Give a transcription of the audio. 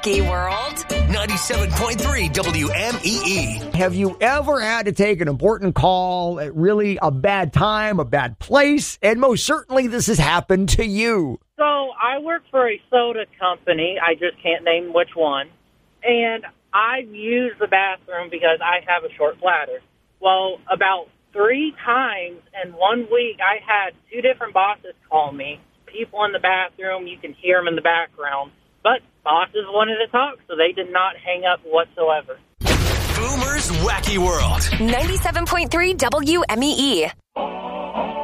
Wacky World. 97.3 WMEE. Have you ever had to take an important call at really a bad time, a bad place? And most certainly this has happened to you. So I work for a soda company. I just can't name which one. And I've used the bathroom because I have a short bladder. Well, about 3 times in 1 week, I had 2 different bosses call me. People in the bathroom, you can hear them in the background. But bosses wanted to talk, so they did not hang up whatsoever. Boomer's Wacky World. 97.3 WMEE.